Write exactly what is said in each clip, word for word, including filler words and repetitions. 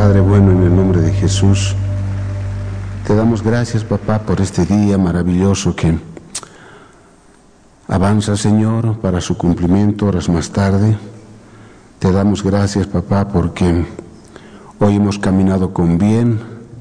Padre bueno, en el nombre de Jesús, te damos gracias, papá, por este día maravilloso que avanza, Señor, para su cumplimiento horas más tarde. Te damos gracias, papá, porque hoy hemos caminado con bien,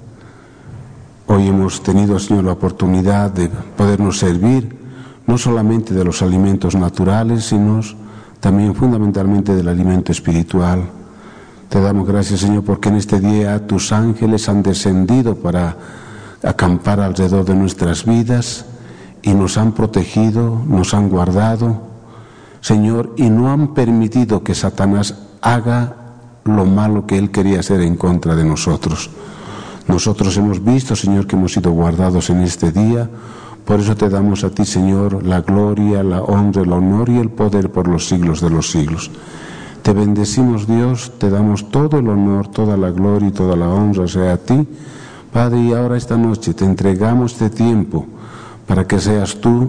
hoy hemos tenido, Señor, la oportunidad de podernos servir, no solamente de los alimentos naturales, sino también fundamentalmente del alimento espiritual. Te damos gracias, Señor, porque en este día tus ángeles han descendido para acampar alrededor de nuestras vidas y nos han protegido, nos han guardado, Señor, y no han permitido que Satanás haga lo malo que él quería hacer en contra de nosotros. Nosotros hemos visto, Señor, que hemos sido guardados en este día. Por eso te damos a ti, Señor, la gloria, la honra, el honor y el poder por los siglos de los siglos. Te bendecimos, Dios, te damos todo el honor, toda la gloria y toda la honra sea a ti, Padre, y ahora esta noche te entregamos este tiempo para que seas tú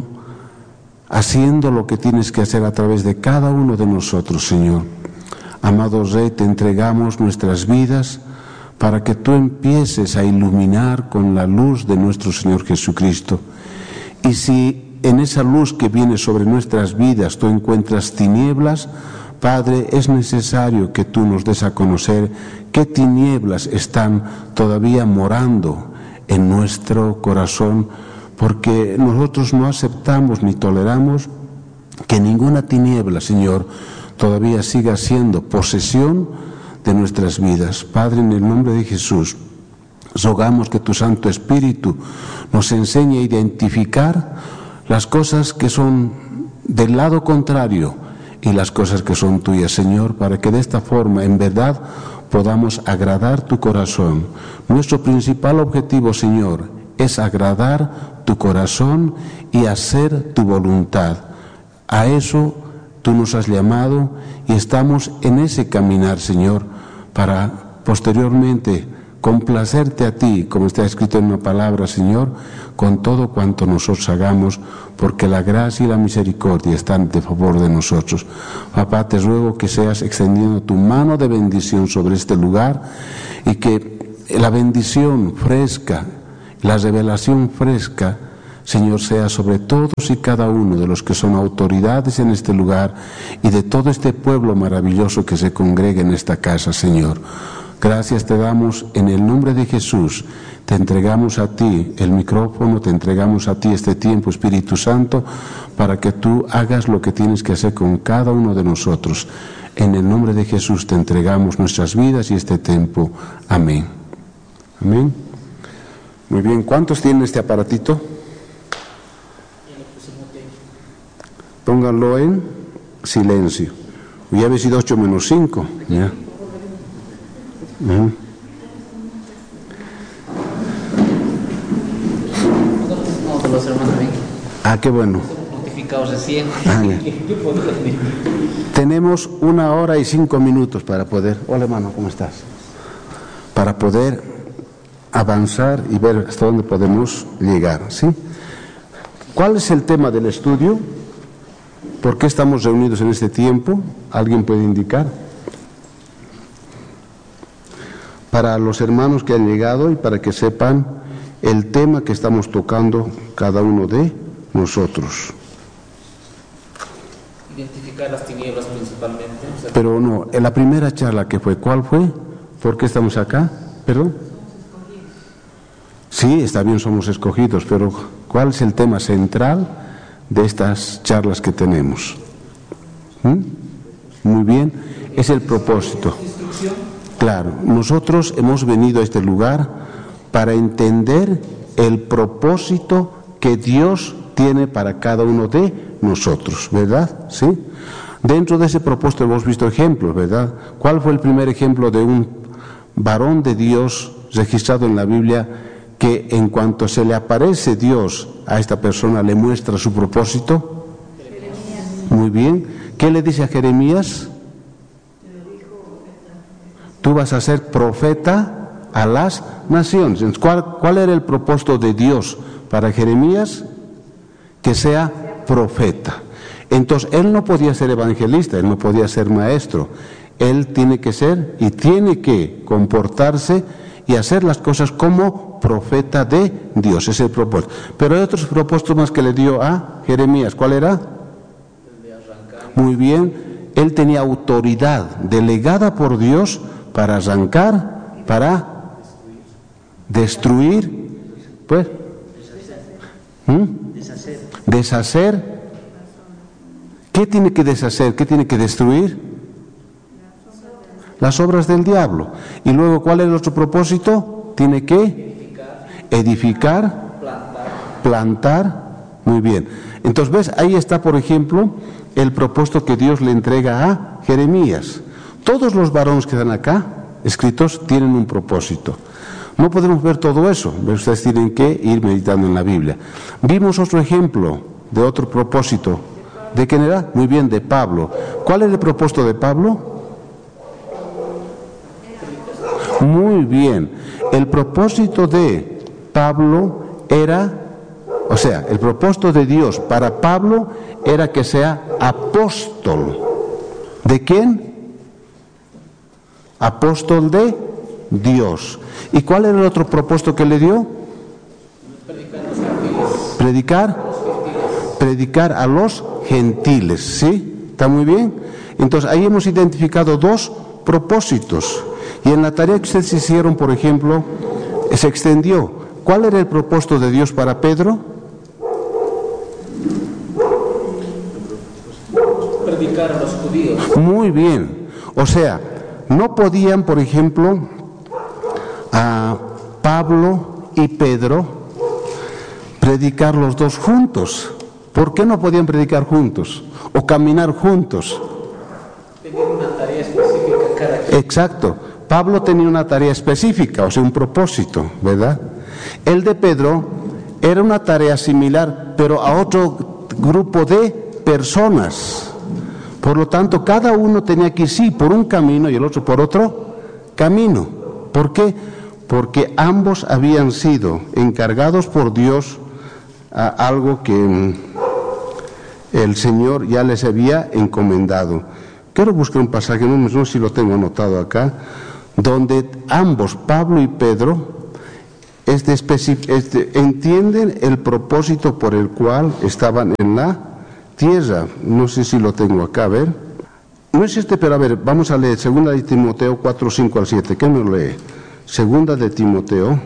haciendo lo que tienes que hacer a través de cada uno de nosotros, Señor. Amado Rey, te entregamos nuestras vidas para que tú empieces a iluminar con la luz de nuestro Señor Jesucristo. Y si en esa luz que viene sobre nuestras vidas tú encuentras tinieblas, Padre, es necesario que tú nos des a conocer qué tinieblas están todavía morando en nuestro corazón, porque nosotros no aceptamos ni toleramos que ninguna tiniebla, Señor, todavía siga siendo posesión de nuestras vidas. Padre, en el nombre de Jesús, rogamos que tu Santo Espíritu nos enseñe a identificar las cosas que son del lado contrario y las cosas que son tuyas, Señor, para que de esta forma, en verdad, podamos agradar tu corazón. Nuestro principal objetivo, Señor, es agradar tu corazón y hacer tu voluntad. A eso tú nos has llamado y estamos en ese caminar, Señor, para posteriormente complacerte a ti, como está escrito en una palabra, Señor, con todo cuanto nosotros hagamos, porque la gracia y la misericordia están de favor de nosotros. Papá, te ruego que seas extendiendo tu mano de bendición sobre este lugar y que la bendición fresca, la revelación fresca, Señor, sea sobre todos y cada uno de los que son autoridades en este lugar y de todo este pueblo maravilloso que se congrega en esta casa, Señor. Gracias te damos en el nombre de Jesús. Te entregamos a ti el micrófono, te entregamos a ti este tiempo, Espíritu Santo, para que tú hagas lo que tienes que hacer con cada uno de nosotros. En el nombre de Jesús te entregamos nuestras vidas y este tiempo. Amén. Amén. Muy bien, ¿cuántos tienen este aparatito? Pónganlo en silencio. Ya había sido ocho menos cinco. ¿Ya? Uh-huh. Los hermanos ven. Ah, qué bueno. Notificados recién. Ah, tenemos una hora y cinco minutos para poder. Hola, hermano, ¿cómo estás? Para poder avanzar y ver hasta dónde podemos llegar, ¿sí? ¿Cuál es el tema del estudio? ¿Por qué estamos reunidos en este tiempo? ¿Alguien puede indicar? Para los hermanos que han llegado y para que sepan el tema que estamos tocando cada uno de nosotros. Identificar las tinieblas principalmente. O sea, Pero no, en la primera charla que fue, ¿cuál fue? ¿Por qué estamos acá? ¿Perdón? Sí, está bien, somos escogidos, pero ¿cuál es el tema central de estas charlas que tenemos? ¿Mm? Muy bien, es el propósito. Claro, nosotros hemos venido a este lugar para entender el propósito que Dios tiene para cada uno de nosotros, ¿verdad? ¿Sí? Dentro de ese propósito hemos visto ejemplos, ¿verdad? ¿Cuál fue el primer ejemplo de un varón de Dios registrado en la Biblia que en cuanto se le aparece Dios a esta persona le muestra su propósito? Jeremías. Muy bien. ¿Qué le dice a Jeremías? Tú vas a ser profeta a las naciones. ¿Cuál, cuál era el propósito de Dios para Jeremías? Que sea profeta. Entonces, él no podía ser evangelista, él no podía ser maestro. Él tiene que ser y tiene que comportarse y hacer las cosas como profeta de Dios. Ese es el propósito. Pero hay otros propósitos más que le dio a Jeremías. ¿Cuál era? Muy bien. Él tenía autoridad delegada por Dios para arrancar, para destruir, pues, ¿Mm? deshacer. ¿Qué tiene que deshacer? ¿Qué tiene que destruir? Las obras del diablo. Y luego, ¿cuál es el otro propósito? Tiene que edificar, plantar. plantar. Muy bien. Entonces, ¿ves? Ahí está, por ejemplo, el propósito que Dios le entrega a Jeremías. Todos los varones que están acá, escritos, tienen un propósito. No podemos ver todo eso. Ustedes tienen que ir meditando en la Biblia. Vimos otro ejemplo de otro propósito. ¿De quién era? Muy bien, de Pablo. ¿Cuál es el propósito de Pablo? Muy bien. El propósito de Pablo era, o sea, el propósito de Dios para Pablo era que sea apóstol. ¿De quién? Apóstol de Dios. ¿Y cuál era el otro propósito que le dio? Predicar. Predicar a los gentiles. ¿Sí? ¿Está muy bien? Entonces ahí hemos identificado dos propósitos. Y en la tarea que ustedes hicieron, por ejemplo, se extendió. ¿Cuál era el propósito de Dios para Pedro? Predicar a los judíos. Muy bien. O sea, no podían, por ejemplo, a Pablo y Pedro predicar los dos juntos. ¿Por qué no podían predicar juntos o caminar juntos? Tenían una tarea específica cada quien. Exacto. Pablo tenía una tarea específica, o sea, un propósito, ¿verdad? El de Pedro era una tarea similar, pero a otro grupo de personas. Por lo tanto, cada uno tenía que ir, sí, por un camino y el otro por otro camino. ¿Por qué? Porque ambos habían sido encargados por Dios a algo que el Señor ya les había encomendado. Quiero buscar un pasaje, no, no sé si lo tengo anotado acá, donde ambos, Pablo y Pedro, este este, entienden el propósito por el cual estaban en la tierra. No sé si lo tengo acá, a ver. No es este, pero a ver, vamos a leer Segunda de Timoteo cuatro, cinco al siete. ¿Qué nos lee? Segunda de Timoteo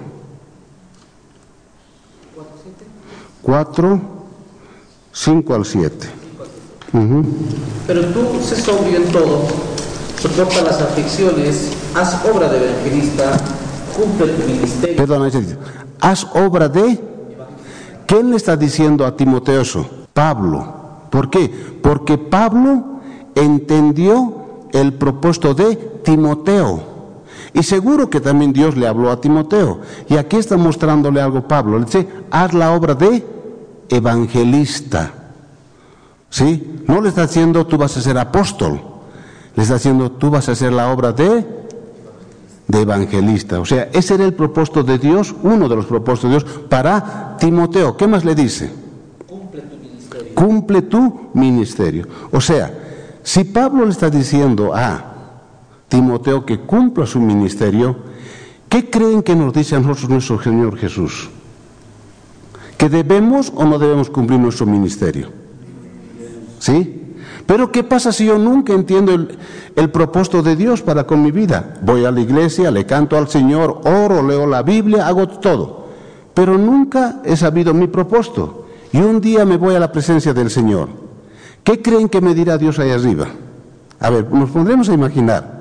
cuatro, cinco al siete. Uh-huh. Pero tú, sé sobrio en todo, soporta las aflicciones, haz obra de evangelista, cumple tu ministerio. Perdón, haz obra de... ¿Quién le está diciendo a Timoteo eso? Pablo. ¿Por qué? Porque Pablo entendió el propósito de Timoteo. Y seguro que también Dios le habló a Timoteo. Y aquí está mostrándole algo Pablo. Le dice, haz la obra de evangelista. ¿Sí? No le está diciendo tú vas a ser apóstol. Le está diciendo tú vas a hacer la obra de, de evangelista. O sea, ese era el propósito de Dios, uno de los propósitos de Dios para Timoteo. ¿Qué más le dice? Cumple tu ministerio. Cumple tu ministerio. O sea, si Pablo le está diciendo a Timoteo que cumpla su ministerio, ¿qué creen que nos dice a nosotros nuestro Señor Jesús? ¿Que debemos o no debemos cumplir nuestro ministerio? ¿Sí? Pero ¿qué pasa si yo nunca entiendo el, el propósito de Dios para con mi vida? Voy a la iglesia, le canto al Señor, oro, leo la Biblia, hago todo, pero nunca he sabido mi propósito. Y un día me voy a la presencia del Señor. ¿Qué creen que me dirá Dios ahí arriba? A ver, nos pondremos a imaginar.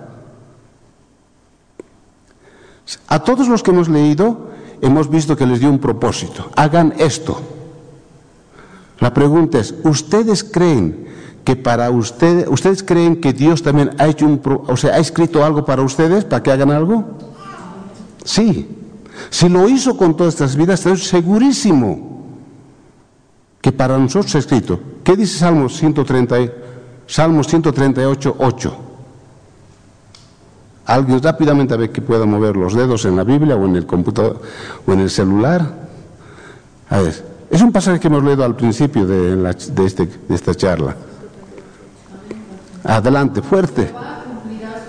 A todos los que hemos leído, hemos visto que les dio un propósito. Hagan esto. La pregunta es, ¿ustedes creen que para ustedes, ustedes creen que Dios también ha hecho un, o sea, ha escrito algo para ustedes, para que hagan algo? Sí. Si lo hizo con todas estas vidas, estoy segurísimo que para nosotros ha escrito. ¿Qué dice Salmos ciento treinta, Salmos ciento treinta y ocho, ocho? Alguien rápidamente a ver que pueda mover los dedos en la Biblia o en el computador o en el celular. A ver, es un pasaje que hemos leído al principio de, la, de, este, de esta charla. Adelante, fuerte. Jehová cumplirá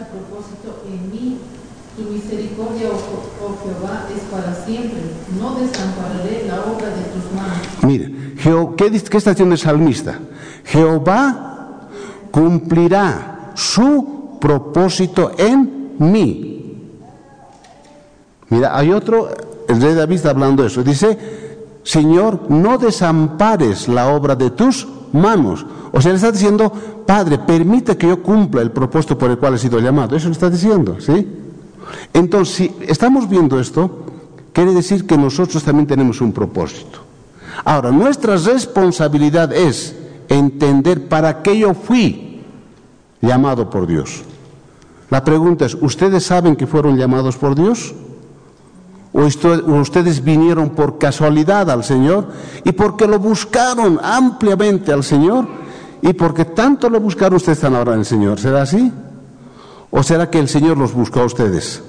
misericordia, oh, oh Jehová, es para siempre. No desampararé la obra de tus manos. Mire, Jeho- ¿qué, dice- ¿qué está haciendo el salmista? Jehová cumplirá su propósito en mí. Mira, hay otro, el rey David está hablando de eso. Dice, Señor, no desampares la obra de tus manos. O sea, le está diciendo, Padre, permite que yo cumpla el propósito por el cual he sido llamado. Eso le está diciendo, ¿sí? Entonces, si estamos viendo esto, quiere decir que nosotros también tenemos un propósito. Ahora, nuestra responsabilidad es entender para qué yo fui llamado por Dios. La pregunta es, ¿ustedes saben que fueron llamados por Dios? ¿O ustedes vinieron por casualidad al Señor y porque lo buscaron ampliamente al Señor y porque tanto lo buscaron ustedes están ahora en el Señor? ¿Será así? ¿O será que el Señor los buscó a ustedes?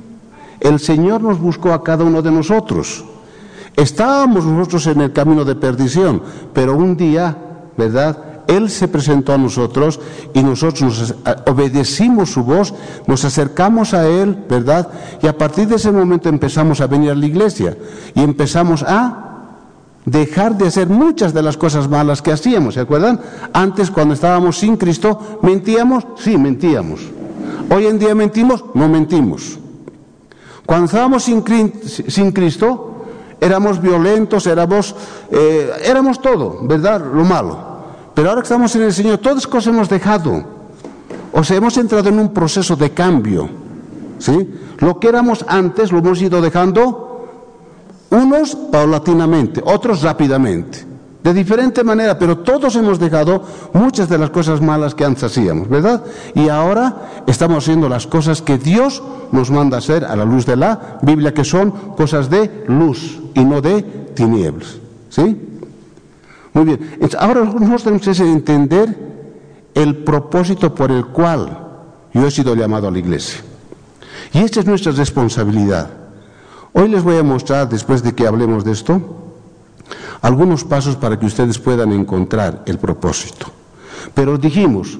El Señor nos buscó a cada uno de nosotros. Estábamos nosotros en el camino de perdición, pero un día, ¿verdad?, Él se presentó a nosotros y nosotros nos obedecimos su voz, nos acercamos a Él, ¿verdad? Y a partir de ese momento empezamos a venir a la iglesia y empezamos a dejar de hacer muchas de las cosas malas que hacíamos, ¿se acuerdan? Antes, cuando estábamos sin Cristo, ¿mentíamos? Sí, mentíamos. Hoy en día mentimos, no mentimos. Cuando estábamos sin, sin Cristo, éramos violentos, éramos, eh, éramos todo, ¿verdad? Lo malo. Pero ahora que estamos en el Señor, todas las cosas hemos dejado. O sea, hemos entrado en un proceso de cambio, ¿sí? Lo que éramos antes lo hemos ido dejando, unos paulatinamente, otros rápidamente, de diferente manera, pero todos hemos dejado muchas de las cosas malas que antes hacíamos, ¿verdad? Y ahora estamos haciendo las cosas que Dios nos manda hacer a la luz de la Biblia, que son cosas de luz y no de tinieblas, ¿sí? Muy bien, entonces, ahora nosotros tenemos que entender el propósito por el cual yo he sido llamado a la iglesia. Y esta es nuestra responsabilidad. Hoy les voy a mostrar, después de que hablemos de esto, algunos pasos para que ustedes puedan encontrar el propósito. Pero dijimos,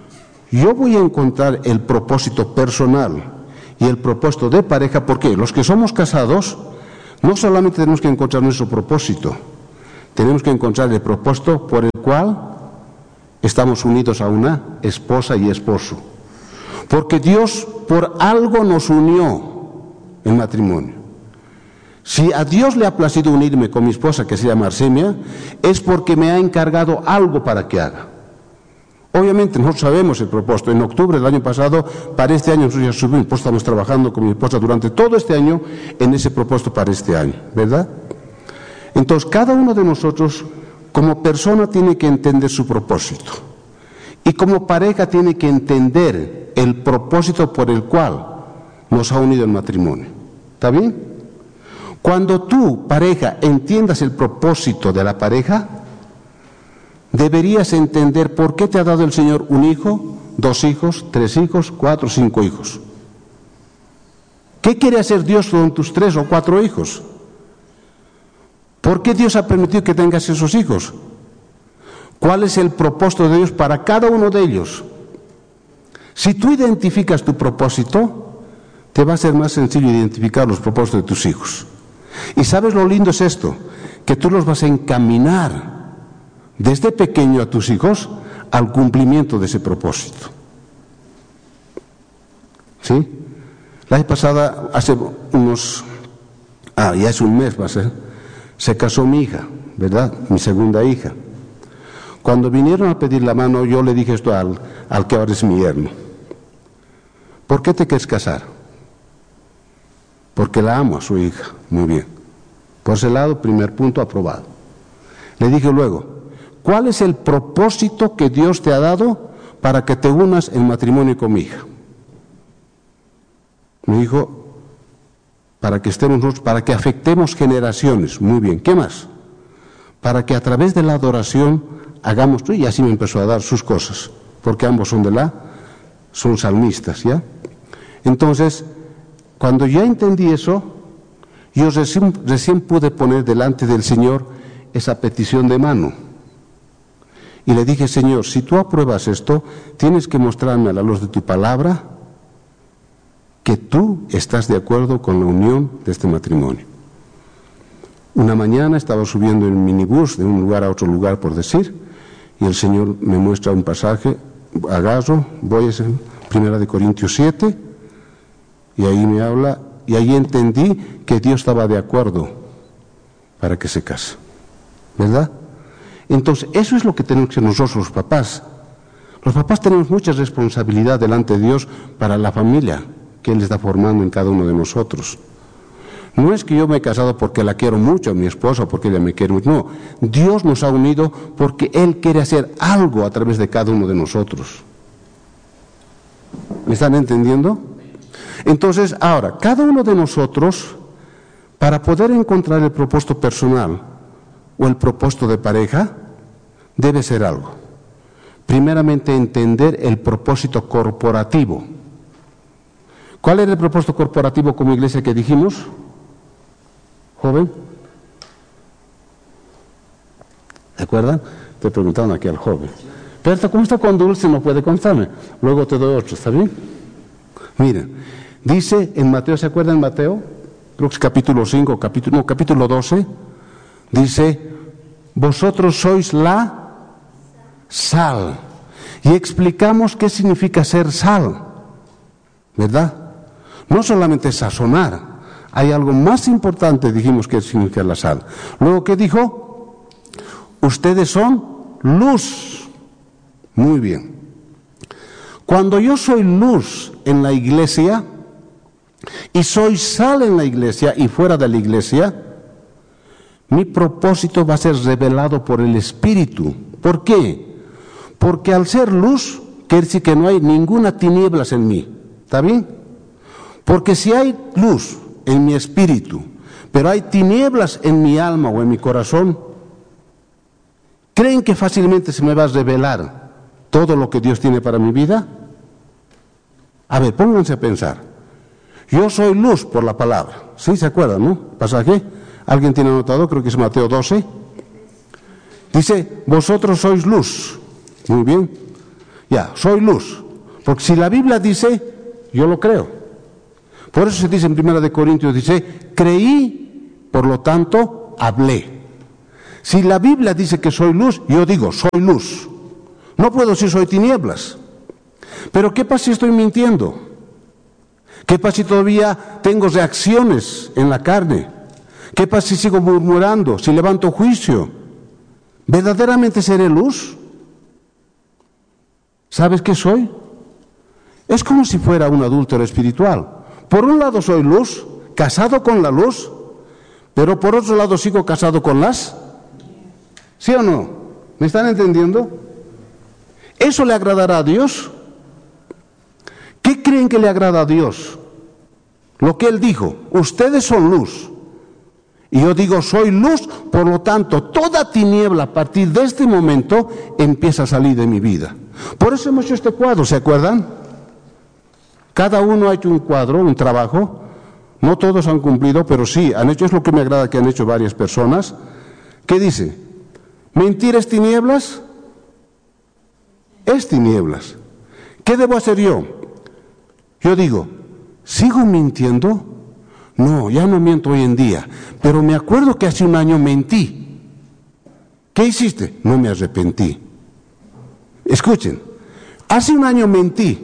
yo voy a encontrar el propósito personal y el propósito de pareja, porque los que somos casados, no solamente tenemos que encontrar nuestro propósito, tenemos que encontrar el propósito por el cual estamos unidos a una esposa y esposo. Porque Dios por algo nos unió en matrimonio. Si a Dios le ha placido unirme con mi esposa, que se llama Arsemia, es porque me ha encargado algo para que haga. Obviamente nosotros sabemos el propósito. En octubre del año pasado, para este año nosotros ya subimos, pues estamos trabajando con mi esposa durante todo este año en ese propósito para este año, ¿verdad? Entonces, cada uno de nosotros, como persona, tiene que entender su propósito. Y como pareja tiene que entender el propósito por el cual nos ha unido el matrimonio. ¿Está bien? Cuando tú, pareja, entiendas el propósito de la pareja, deberías entender por qué te ha dado el Señor un hijo, dos hijos, tres hijos, cuatro, cinco hijos. ¿Qué quiere hacer Dios con tus tres o cuatro hijos? ¿Por qué Dios ha permitido que tengas esos hijos? ¿Cuál es el propósito de Dios para cada uno de ellos? Si tú identificas tu propósito, te va a ser más sencillo identificar los propósitos de tus hijos. Y ¿sabes lo lindo es esto? Que tú los vas a encaminar desde pequeño a tus hijos al cumplimiento de ese propósito. ¿Sí? La vez pasada, hace unos... Ah, ya es un mes va a ser... Se casó mi hija, ¿verdad? Mi segunda hija. Cuando vinieron a pedir la mano, yo le dije esto al, al que ahora es mi yerno. ¿Por qué te quieres casar? Porque la amo a su hija. Muy bien. Por ese lado, primer punto aprobado. Le dije luego, ¿cuál es el propósito que Dios te ha dado para que te unas en matrimonio con mi hija? Me dijo, para que estemos nosotros, para que afectemos generaciones. Muy bien, ¿qué más? Para que a través de la adoración hagamos, y así me empezó a dar sus cosas, porque ambos son de la, son salmistas, ¿ya? Entonces, cuando ya entendí eso, yo recién, recién pude poner delante del Señor esa petición de mano. Y le dije, Señor, si tú apruebas esto, tienes que mostrarme a la luz de tu palabra que tú estás de acuerdo con la unión de este matrimonio. Una mañana estaba subiendo en minibús de un lugar a otro lugar, por decir, y el Señor me muestra un pasaje, agarro, voy a Primera de Corintios siete, y ahí me habla, y ahí entendí que Dios estaba de acuerdo para que se case, ¿verdad? Entonces, eso es lo que tenemos que hacer nosotros los papás. Los papás tenemos mucha responsabilidad delante de Dios para la familia que Él está formando en cada uno de nosotros. No es que yo me he casado porque la quiero mucho a mi esposa, porque ella me quiere mucho, no. Dios nos ha unido porque Él quiere hacer algo a través de cada uno de nosotros. ¿Me están entendiendo? Entonces, ahora, cada uno de nosotros, para poder encontrar el propósito personal o el propósito de pareja, debe ser algo. Primeramente, entender el propósito corporativo. ¿Cuál era el propósito corporativo como iglesia que dijimos? ¿Joven? ¿Se acuerdan? Te preguntaron aquí al joven. Pero ¿cómo está con Dulce? No puede contarme. Luego te doy otro, ¿está bien? Miren, dice en Mateo, ¿se acuerdan en Mateo? Creo que es capítulo cinco, capítulo, no, capítulo doce. Dice, vosotros sois la sal. Y explicamos qué significa ser sal, ¿verdad? No solamente sazonar. Hay algo más importante, dijimos, que significa la sal. Luego, ¿qué dijo? Ustedes son luz. Muy bien. Cuando yo soy luz en la iglesia y soy sal en la iglesia y fuera de la iglesia, mi propósito va a ser revelado por el Espíritu. ¿Por qué? Porque al ser luz, quiere decir que no hay ninguna tinieblas en mí. ¿Está bien? Porque si hay luz en mi espíritu, pero hay tinieblas en mi alma o en mi corazón, ¿creen que fácilmente se me va a revelar todo lo que Dios tiene para mi vida? A ver, pónganse a pensar. Yo soy luz por la palabra. ¿Sí? ¿Se acuerdan, no? ¿Pasaje? ¿Alguien tiene anotado? Creo que es Mateo doce. Dice, vosotros sois luz. Muy bien. Ya, soy luz. Porque si la Biblia dice, yo lo creo. Por eso se dice en Primera de Corintios, dice, creí, por lo tanto, hablé. Si la Biblia dice que soy luz, yo digo, soy luz. No puedo decir soy tinieblas. Pero ¿qué pasa si estoy mintiendo? ¿Qué pasa si todavía tengo reacciones en la carne? ¿Qué pasa si sigo murmurando, si levanto juicio? ¿Verdaderamente seré luz? ¿Sabes qué soy? Es como si fuera un adúltero espiritual. Por un lado soy luz, casado con la luz, pero por otro lado sigo casado con las... ¿Sí o no? ¿Me están entendiendo? ¿Eso le agradará a Dios? ¿Qué creen que le agrada a Dios? Lo que Él dijo, ustedes son luz. Y yo digo, soy luz, por lo tanto, toda tiniebla a partir de este momento empieza a salir de mi vida. Por eso hemos hecho este cuadro, ¿se acuerdan? Cada uno ha hecho un cuadro, un trabajo. No todos han cumplido, pero sí, han hecho, es lo que me agrada que han hecho varias personas. ¿Qué dice? ¿Mentir es tinieblas? Es tinieblas. ¿Qué debo hacer yo? Yo digo, ¿sigo mintiendo? No, ya no miento hoy en día, pero me acuerdo que hace un año mentí. ¿Qué hiciste? No me arrepentí. Escuchen, hace un año mentí,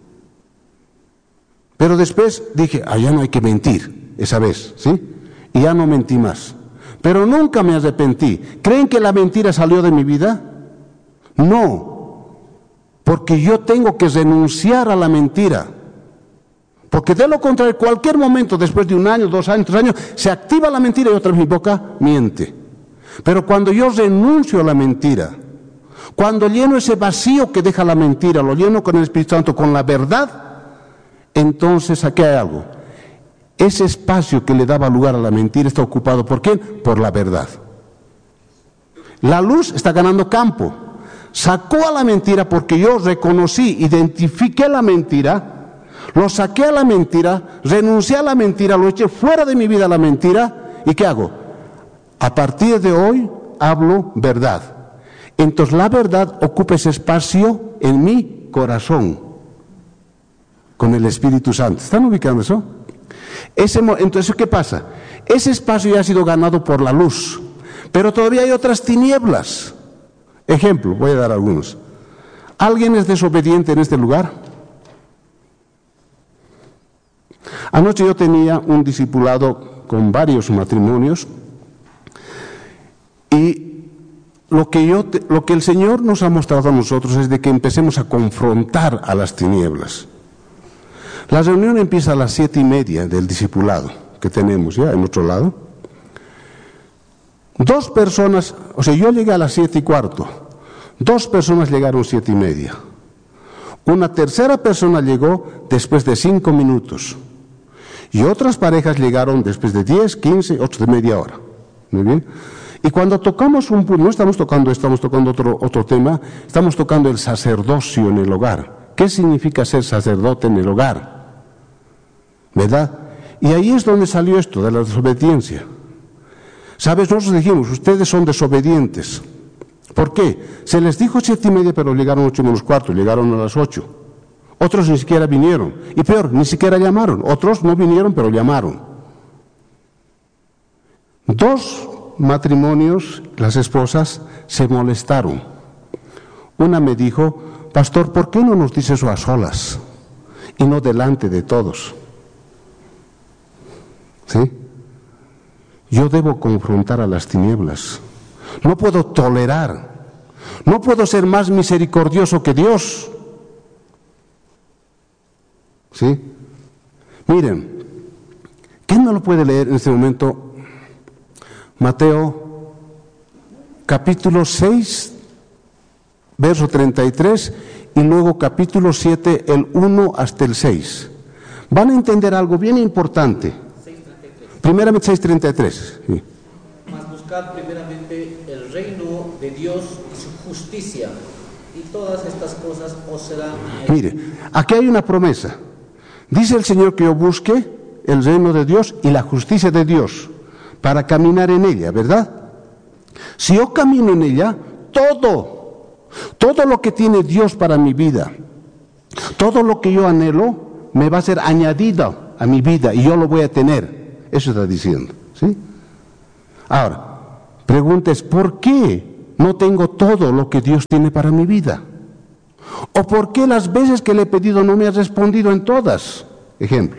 pero después dije, ah, ya no hay que mentir, esa vez, ¿sí? Y ya no mentí más. Pero nunca me arrepentí. ¿Creen que la mentira salió de mi vida? No, porque yo tengo que renunciar a la mentira. Porque de lo contrario, cualquier momento, después de un año, dos años, tres años, se activa la mentira y otra vez mi boca miente. Pero cuando yo renuncio a la mentira, cuando lleno ese vacío que deja la mentira, lo lleno con el Espíritu Santo, con la verdad, entonces aquí hay algo. Ese espacio que le daba lugar a la mentira está ocupado ¿por quién? Por la verdad. La luz está ganando campo. Sacó a la mentira porque yo reconocí, identifiqué la mentira, lo saqué a la mentira, renuncié a la mentira, lo eché fuera de mi vida la mentira. ¿Y qué hago? A partir de hoy hablo verdad. Entonces la verdad ocupa ese espacio en mi corazón. con el Espíritu Santo. ¿Están ubicando eso? Ese, entonces, ¿qué pasa? Ese espacio ya ha sido ganado por la luz, pero todavía hay otras tinieblas. Ejemplo, voy a dar algunos. ¿Alguien es desobediente en este lugar? Anoche yo tenía un discipulado con varios matrimonios y lo que, yo te, lo que el Señor nos ha mostrado a nosotros es de que empecemos a confrontar a las tinieblas. La reunión empieza a las siete y media del discipulado que tenemos ya en otro lado. Dos personas, o sea, yo llegué a las siete y cuarto, dos personas llegaron siete y media. Una tercera persona llegó después de cinco minutos. Y otras parejas llegaron después de diez, quince, otros de media hora. Muy bien. Y cuando tocamos un punto, no estamos tocando, estamos tocando otro, otro tema, estamos tocando el sacerdocio en el hogar. ¿Qué significa ser sacerdote en el hogar? ¿Verdad? Y ahí es donde salió esto de la desobediencia. ¿Sabes? Nosotros dijimos, ustedes son desobedientes. ¿Por qué? Se les dijo siete y media, pero llegaron ocho menos cuarto, llegaron a las ocho. Otros ni siquiera vinieron. Y peor, ni siquiera llamaron. Otros no vinieron, pero llamaron. Dos matrimonios, las esposas, se molestaron. Una me dijo, pastor, ¿por qué no nos dice eso a solas? Y no delante de todos. ¿Sí? Yo debo confrontar a las tinieblas. No puedo tolerar. No puedo ser más misericordioso que Dios. ¿Sí? Miren, ¿quién no lo puede leer en este momento? Mateo, capítulo seis, verso treinta y tres, y luego capítulo siete, el uno hasta el seis. Van a entender algo bien importante. Primeramente seis treinta y tres. Sí. Mas buscad primeramente el reino de Dios y su justicia, y todas estas cosas os serán añadidas. Mire, aquí hay una promesa. Dice el Señor que yo busque el reino de Dios y la justicia de Dios para caminar en ella, ¿verdad? Si yo camino en ella, todo, todo lo que tiene Dios para mi vida, todo lo que yo anhelo, me va a ser añadido a mi vida y yo lo voy a tener. Eso está diciendo, ¿sí? Ahora, pregunta es, ¿por qué no tengo todo lo que Dios tiene para mi vida? ¿O por qué las veces que le he pedido no me ha respondido en todas? Ejemplo.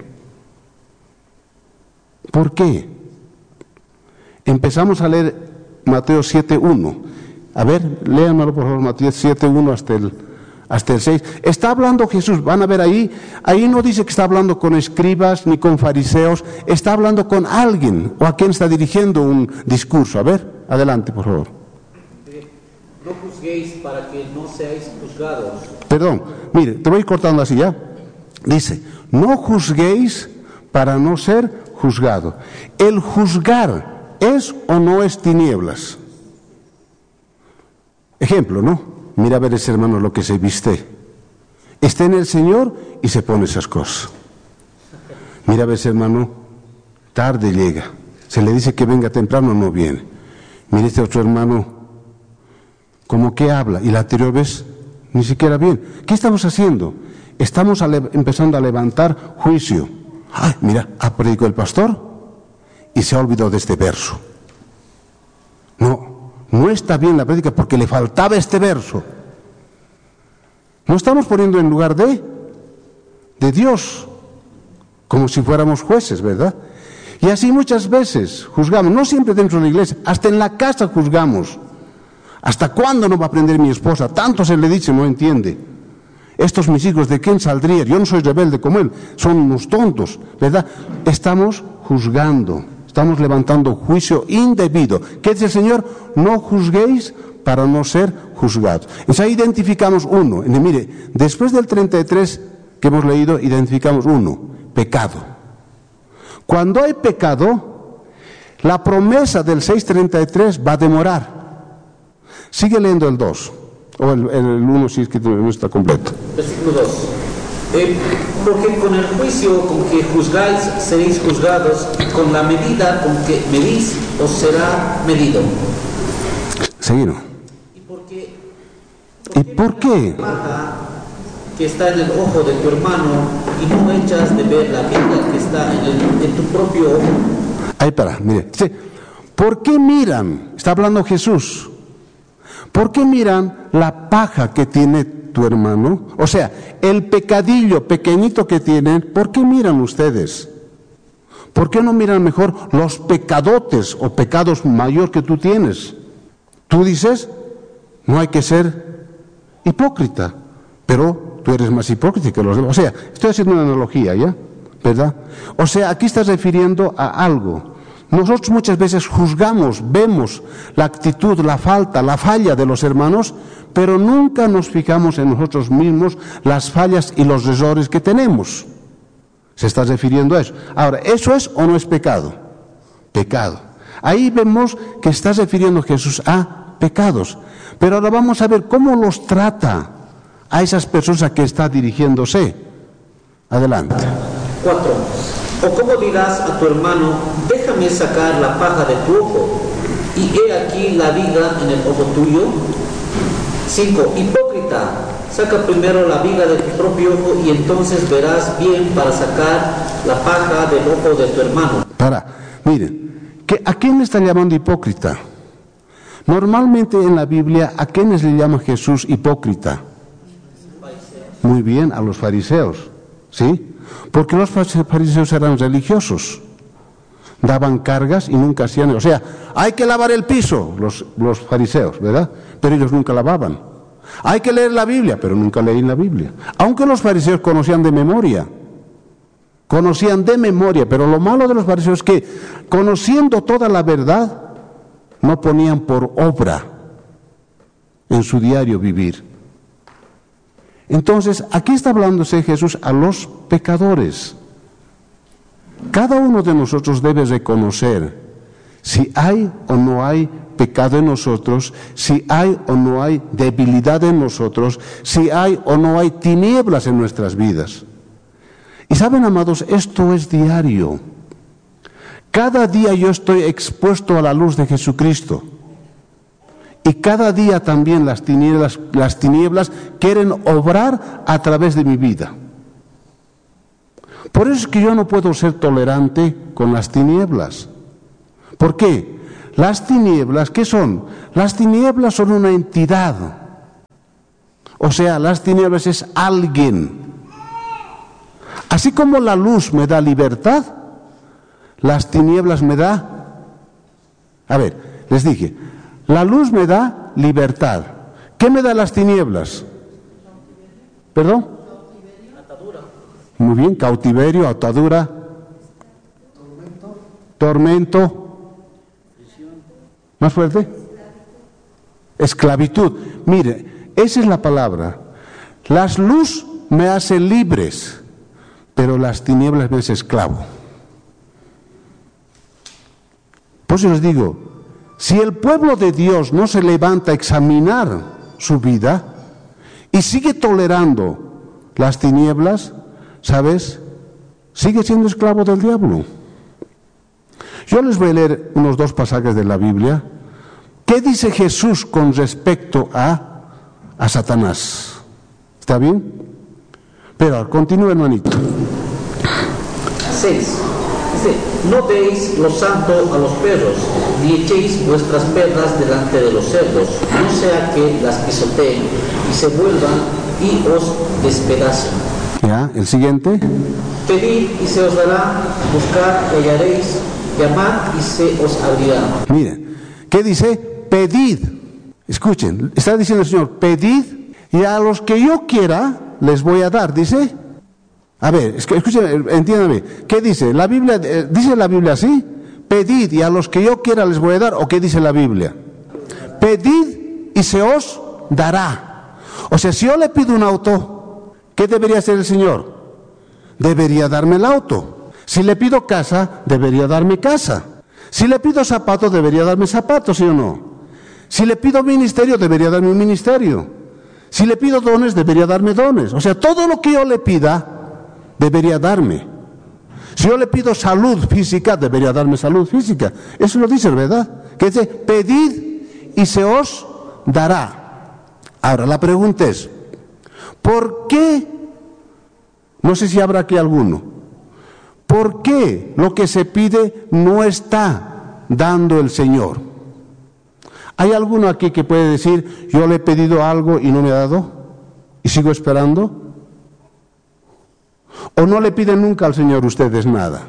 ¿Por qué? Empezamos a leer Mateo siete uno. A ver, léanmelo por favor, Mateo siete uno hasta el, hasta el seis. Está hablando Jesús, van a ver ahí, ahí no dice que está hablando con escribas ni con fariseos, está hablando con alguien o a quien está dirigiendo un discurso. A ver, adelante por favor. No juzguéis para que no seáis juzgados. Perdón, mire, te voy cortando así ya. Dice, no juzguéis para no ser juzgado. El juzgar es o no es tinieblas. Ejemplo, ¿no? Mira a ver ese hermano lo que se viste. Está en el Señor y se pone esas cosas. Mira a ver ese hermano, tarde llega. Se le dice que venga temprano, no viene. Mira este otro hermano, como que habla, y la anterior vez ni siquiera bien. ¿Qué estamos haciendo? Estamos a empezando a levantar juicio. Ay, mira, ha predicado el pastor y se ha olvidado de este verso. No, no está bien la prédica porque le faltaba este verso. No estamos poniendo en lugar de, de Dios, como si fuéramos jueces, ¿verdad? Y así muchas veces juzgamos, no siempre dentro de la iglesia, hasta en la casa juzgamos. ¿Hasta cuándo no va a aprender mi esposa? Tanto se le dice, no entiende. Estos mis hijos, ¿de quién saldría? Yo no soy rebelde como él, son unos tontos, ¿verdad? Estamos juzgando, estamos levantando juicio indebido. ¿Qué dice el Señor? No juzguéis para no ser juzgados. Entonces ahí identificamos uno. Y mire, después del treinta y tres que hemos leído, identificamos uno, pecado. Cuando hay pecado, la promesa del seis treinta y tres va a demorar. Sigue leyendo el dos, o el, el uno si es que no está completo. Versículo dos. Eh, porque con el juicio con que juzgáis seréis juzgados, y con la medida con que medís os será medido. Seguimos. ¿Y por qué? ¿Y por qué? Paja que está en el ojo de tu hermano y no echas de ver la viga que está en, el, en tu propio ojo. Ahí para, mire. Sí. ¿Por qué miran? Está hablando Jesús. ¿Por qué miran la paja que tiene tu hermano? O sea, el pecadillo pequeñito que tienen, ¿por qué miran ustedes? ¿Por qué no miran mejor los pecadotes o pecados mayor que tú tienes? Tú dices, no hay que ser hipócrita, pero tú eres más hipócrita que los demás. O sea, estoy haciendo una analogía, ¿ya? ¿Verdad? O sea, aquí estás refiriendo a algo. Nosotros muchas veces juzgamos, vemos la actitud, la falta, la falla de los hermanos, pero nunca nos fijamos en nosotros mismos las fallas y los errores que tenemos. Se está refiriendo a eso. Ahora, ¿eso es o no es pecado? Pecado. Ahí vemos que está refiriendo Jesús a pecados. Pero ahora vamos a ver cómo los trata a esas personas a que está dirigiéndose. Adelante. Cuatro. O cómo dirás a tu hermano, déjame sacar la paja de tu ojo, y he aquí la viga en el ojo tuyo. Cinco. Hipócrita, saca primero la viga de tu propio ojo y entonces verás bien para sacar la paja del ojo de tu hermano. Para, miren, ¿qué, ¿a quién le está llamando hipócrita? Normalmente en la Biblia, ¿a quiénes le llama Jesús hipócrita? Muy bien, a los fariseos, ¿sí? Porque los fariseos eran religiosos, daban cargas y nunca hacían, o sea, hay que lavar el piso, los, los fariseos, ¿verdad? Pero ellos nunca lavaban. Hay que leer la Biblia, pero nunca leían la Biblia. Aunque los fariseos conocían de memoria, conocían de memoria, pero lo malo de los fariseos es que, conociendo toda la verdad, no ponían por obra en su diario vivir. Entonces, aquí está hablándose Jesús a los pecadores. Cada uno de nosotros debe reconocer si hay o no hay pecado en nosotros, si hay o no hay debilidad en nosotros, si hay o no hay tinieblas en nuestras vidas. Y saben, amados, esto es diario. Cada día yo estoy expuesto a la luz de Jesucristo. Y cada día también las tinieblas, las tinieblas quieren obrar a través de mi vida. Por eso es que yo no puedo ser tolerante con las tinieblas. ¿Por qué? Las tinieblas, ¿qué son? Las tinieblas son una entidad. O sea, las tinieblas es alguien. Así como la luz me da libertad, las tinieblas me da... A ver, les dije... La luz me da libertad. ¿Qué me da las tinieblas? ¿Perdón? Atadura. Muy bien, cautiverio, atadura. Tormento. Tormento. ¿Más fuerte? Esclavitud. Mire, esa es la palabra. Las luz me hacen libres, pero las tinieblas me hacen esclavo. Por eso les digo, si el pueblo de Dios no se levanta a examinar su vida y sigue tolerando las tinieblas, ¿sabes? Sigue siendo esclavo del diablo. Yo les voy a leer unos dos pasajes de la Biblia. ¿Qué dice Jesús con respecto a, a Satanás? ¿Está bien? Pero continúe, hermanito. Seis. Dice, no deis lo santo a los perros, ni echéis vuestras perlas delante de los cerdos, no sea que las pisoteen y se vuelvan y os despedacen. Ya, el siguiente. Pedid y se os dará, buscad y hallaréis, llamad y se os abrirá. Miren, ¿qué dice? Pedid. Escuchen, está diciendo el Señor, pedid y a los que yo quiera les voy a dar, dice. A ver, escuchen, entiéndanme, ¿qué dice? ¿La Biblia, dice la Biblia así? Pedid y a los que yo quiera les voy a dar, ¿o qué dice la Biblia? Pedid y se os dará. O sea, si yo le pido un auto, ¿qué debería hacer el Señor? Debería darme el auto. Si le pido casa, debería darme casa. Si le pido zapatos, debería darme zapatos, ¿sí o no? Si le pido ministerio, debería darme un ministerio. Si le pido dones, debería darme dones. O sea, todo lo que yo le pida, debería darme. Si yo le pido salud física, debería darme salud física. Eso lo dice, ¿verdad? Que dice, pedid y se os dará. Ahora, la pregunta es, ¿Por qué? No sé si habrá aquí alguno. ¿Por qué lo que se pide no está dando el Señor? ¿Hay alguno aquí que puede decir, yo le he pedido algo y no me ha dado? ¿Y sigo esperando? ¿O no le piden nunca al Señor ustedes nada?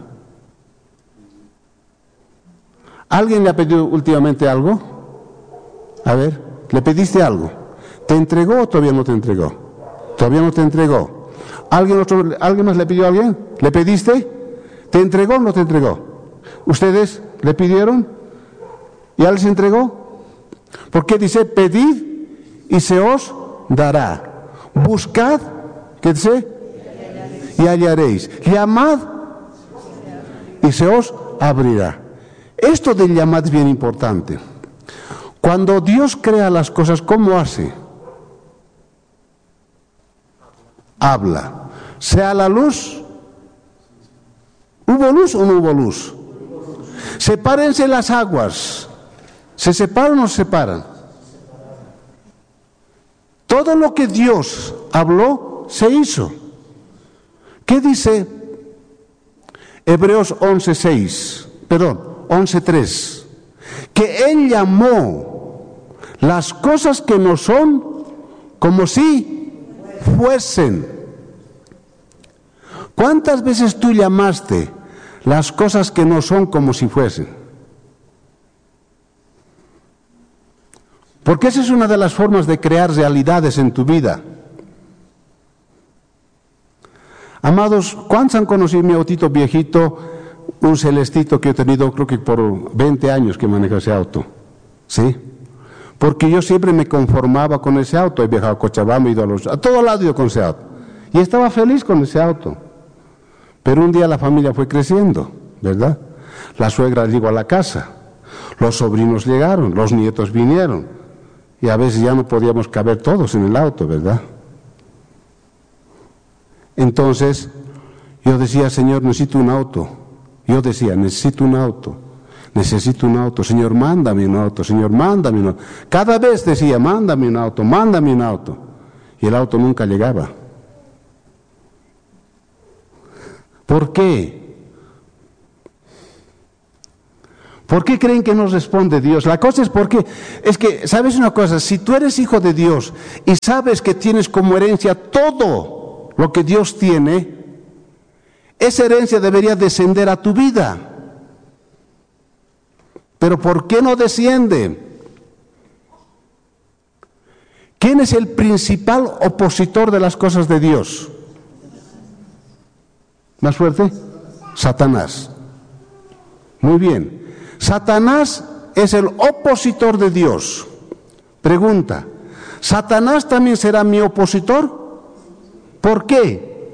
¿Alguien le ha pedido últimamente algo? A ver, ¿le pediste algo? ¿Te entregó o todavía no te entregó? Todavía no te entregó. ¿Alguien, otro, ¿alguien más le pidió a alguien? ¿Le pediste? ¿Te entregó o no te entregó? ¿Ustedes le pidieron? ¿Ya les entregó? Porque dice, pedid y se os dará. Buscad, ¿qué dice? Y hallaréis. Llamad y se os abrirá. Esto del llamad es bien importante. Cuando Dios crea las cosas, ¿cómo hace? Habla. Sea la luz. ¿Hubo luz o no hubo luz? Sepárense las aguas. ¿Se separan o no se separan? Todo lo que Dios habló, se hizo. ¿Qué dice Hebreos once seis? Perdón, once tres. Que Él llamó las cosas que no son como si fuesen. ¿Cuántas veces tú llamaste las cosas que no son como si fuesen? Porque esa es una de las formas de crear realidades en tu vida. Amados, ¿cuántos han conocido mi autito viejito, un celestito que he tenido creo que por veinte años que manejo ese auto? ¿Sí? Porque yo siempre me conformaba con ese auto, he viajado a Cochabamba, he ido a, los, a todo lado yo con ese auto. Y estaba feliz con ese auto. Pero un día la familia fue creciendo, ¿verdad? La suegra llegó a la casa, los sobrinos llegaron, los nietos vinieron. Y a veces ya no podíamos caber todos en el auto, ¿verdad? Entonces, yo decía, Señor, necesito un auto. Yo decía, necesito un auto, necesito un auto. Señor, mándame un auto, Señor, mándame un auto. Cada vez decía, mándame un auto, mándame un auto. Y el auto nunca llegaba. ¿Por qué? ¿Por qué creen que no responde Dios? La cosa es porque, es que, ¿sabes una cosa? Si tú eres hijo de Dios y sabes que tienes como herencia todo lo que Dios tiene, esa herencia debería descender a tu vida. Pero ¿por qué no desciende? ¿Quién es el principal opositor de las cosas de Dios? ¿Más fuerte? Satanás. Muy bien. Satanás es el opositor de Dios. Pregunta, ¿Satanás también será mi opositor? ¿Por qué?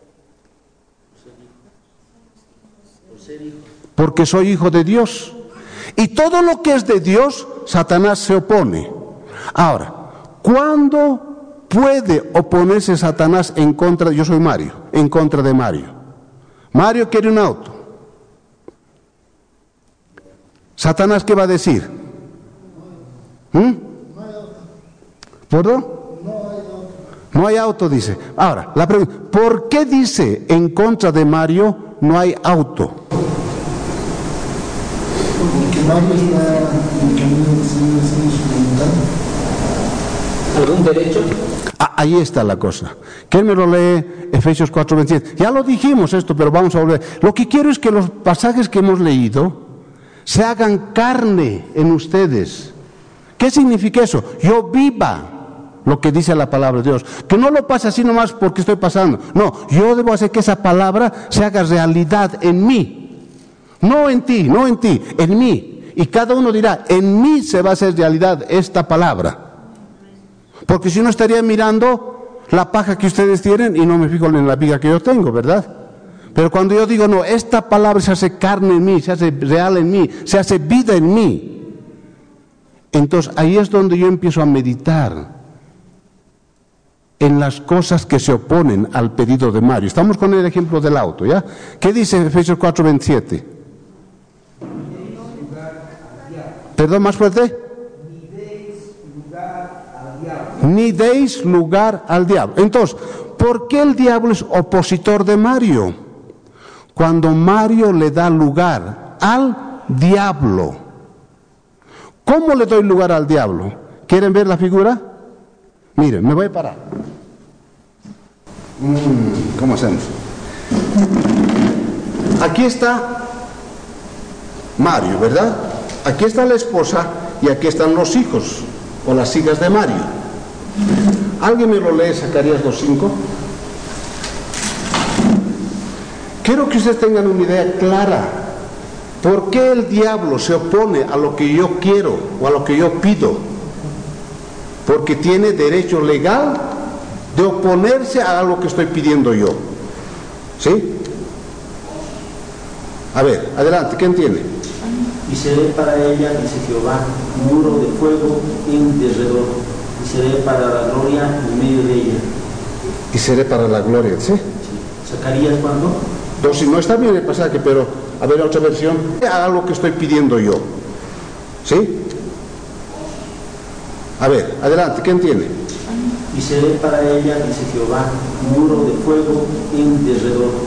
Porque soy hijo de Dios. Y todo lo que es de Dios, Satanás se opone. Ahora, ¿cuándo puede oponerse Satanás en contra? Yo soy Mario, en contra de Mario. Mario quiere un auto. ¿Satanás qué va a decir? ¿Mm? ¿Perdón? No hay auto, dice. Ahora, la pregunta, ¿por qué dice en contra de Mario no hay auto? Porque Mario está en el camino de seguir haciendo su voluntad. ¿Algún derecho? Ah, ahí está la cosa. ¿Quién me lo lee? Efesios cuatro veintisiete. Ya lo dijimos esto, pero vamos a volver. Lo que quiero es que los pasajes que hemos leído se hagan carne en ustedes. ¿Qué significa eso? Yo viva lo que dice la palabra de Dios. Que no lo pase así nomás porque estoy pasando. No, yo debo hacer que esa palabra se haga realidad en mí. No en ti, no en ti, en mí. Y cada uno dirá, en mí se va a hacer realidad esta palabra. Porque si no estaría mirando la paja que ustedes tienen y no me fijo en la viga que yo tengo, ¿verdad? Pero cuando yo digo, no, esta palabra se hace carne en mí, se hace real en mí, se hace vida en mí, entonces ahí es donde yo empiezo a meditar en las cosas que se oponen al pedido de Mario. Estamos con el ejemplo del auto, ¿ya? ¿Qué dice Efesios cuatro veintisiete? ¿Perdón, más fuerte? Ni deis lugar al diablo. ni deis lugar al diablo. Entonces, ¿por qué el diablo es opositor de Mario? Cuando Mario le da lugar al diablo. ¿Cómo le doy lugar al diablo? ¿Quieren ver la figura? Miren, me voy a parar. Mm, ¿Cómo hacemos? Aquí está Mario, ¿verdad? Aquí está la esposa y aquí están los hijos o las hijas de Mario. ¿Alguien me lo lee, Zacarías dos cinco? Quiero que ustedes tengan una idea clara. ¿Por qué el diablo se opone a lo que yo quiero o a lo que yo pido? Porque tiene derecho legal de oponerse a algo que estoy pidiendo yo. ¿Sí? A ver, adelante, ¿quién tiene? Y seré para ella, dice Jehová, muro de fuego en derredor, y seré para la gloria en medio de ella. Y seré para la gloria, ¿sí? Sí. ¿Zacarías cuándo? Dos, no está bien el pasaje, pero a ver otra versión. Haga lo que estoy pidiendo yo. ¿Sí? A ver, adelante, ¿quién tiene? Y seré para ella, dice Jehová, muro de fuego en derredor,